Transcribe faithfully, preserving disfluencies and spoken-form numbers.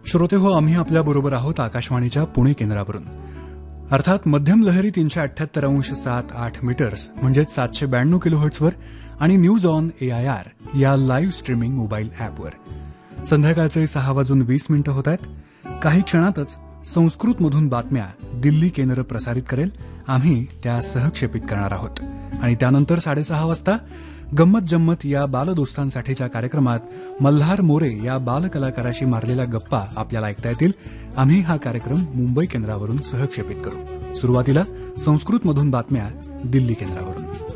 श्रोते हो, आम्ही आपल्या बरोबर आहोत आकाशवाणीच्या पुणे केंद्रावरून. अर्थात मध्यम लहरी तीनशे अठ्ठ्याहत्तर अंश सात आठ मीटर्स म्हणजेच सातशे ब्याण्णव किलोहर्ट्झवर आणि news on A I R या लाईव्ह स्ट्रीमिंग मोबाईल ॲपवर. संध्याकाळचे सहा वाजून वीस मिनिटं होत आहेत. काही क्षणातच संस्कृतमधून बातम्या दिल्ली केंद्र प्रसारित करेल. आम्ही त्या सहक्षेपित करणार आहोत आणि त्यानंतर साडेसहा वाजता गंमत जम्मत या बालदोस्तांसाठीच्या कार्यक्रमात मल्हार मोरे या बालकलाकाराशी मारलेल्या गप्पा आपल्याला ऐकता येतील. आम्ही हा कार्यक्रम मुंबई केंद्रावरून सहक्षेपित करू. सुरुवातीला संस्कृतमधून बातम्या दिल्ली केंद्रावरून.